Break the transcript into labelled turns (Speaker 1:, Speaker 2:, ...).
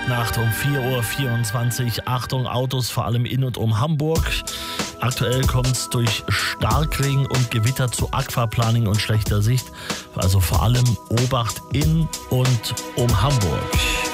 Speaker 1: Nacht um 4:24 Uhr. Achtung, Autos, vor allem in und um Hamburg. Aktuell kommt es durch Starkregen und Gewitter zu Aquaplaning und schlechter Sicht. Also vor allem Obacht in und um Hamburg.